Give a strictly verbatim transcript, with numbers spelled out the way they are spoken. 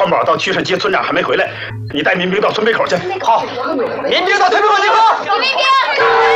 张宝到曲顺街，村长还没回来，你带民兵到村北口去。 好，民兵到村北口集合。 民兵。